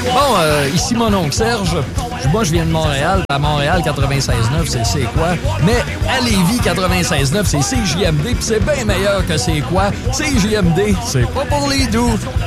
Bon, ici mon oncle Serge. Moi, je viens de Montréal. À Montréal, 96.9, c'est quoi? Mais à Lévis, 96.9, c'est CJMD, puis c'est bien meilleur que c'est quoi? CJMD, c'est pas pour les doux.